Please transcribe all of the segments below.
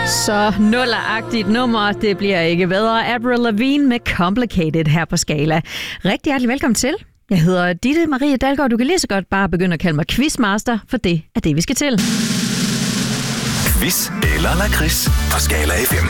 Så nulleragtigt nummer, det bliver ikke bedre. Avril Lavigne med Complicated her på Skala. Rigtig hjertelig velkommen til. Jeg hedder Ditte Marie Dalgaard. Du kan lige så godt bare begynde at kalde mig quizmaster, for det er det, vi skal til. Quiz eller lakrids på Skala FM.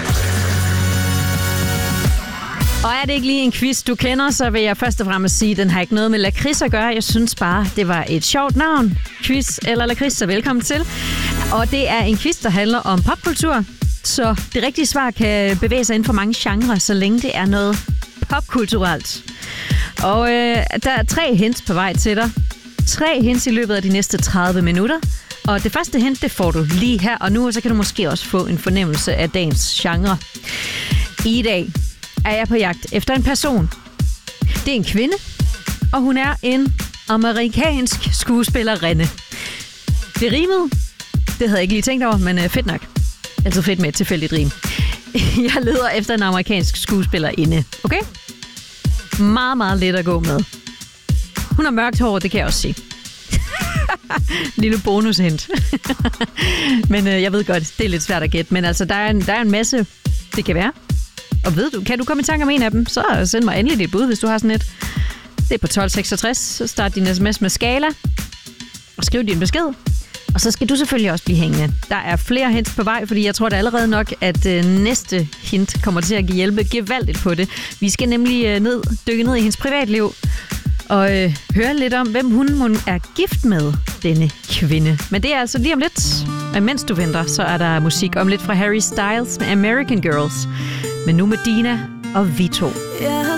Og er det ikke lige en quiz, du kender, så vil jeg først og fremmest sige, at den har ikke noget med lakrids at gøre. Jeg synes bare, det var et sjovt navn. Quiz eller lakrids, så velkommen til. Og det er en quiz, der handler om popkultur. Så det rigtige svar kan bevæge sig inden for mange genrer, så længe det er noget popkulturelt. Og der er 3 hints på vej til dig. 3 hints i løbet af de næste 30 minutter. Og det første hint, det får du lige her og nu, og så kan du måske også få en fornemmelse af dagens genre. I dag er jeg på jagt efter en person. Det er en kvinde, og hun er en amerikansk skuespillerinde. Det rimede. Det havde jeg ikke lige tænkt over, men fedt nok. Altså fedt med et tilfældigt rim. Jeg leder efter en amerikansk skuespillerinde. Okay? Meget, meget let at gå med. Hun har mørkt hår, det kan jeg også sige. Lille bonushint. Men jeg ved godt, det er lidt svært at gætte. Men altså, der er en masse, det kan være. Og ved du, kan du komme i tanke om en af dem, så send mig endelig dit bud, hvis du har sådan et. Det er på 1266, så start din sms med Skala, og skriv din besked. Og så skal du selvfølgelig også blive hængende. Der er flere hints på vej, fordi jeg tror da allerede nok, at næste hint kommer til at hjælpe gevaldigt på det. Vi skal nemlig dykke ned i hendes privatliv, og høre lidt om, hvem hun er gift med, denne kvinde. Men det er altså lige om lidt. Og mens du venter, så er der musik om lidt fra Harry Styles med American Girls. Men nu med Dina og Vito. Jeg har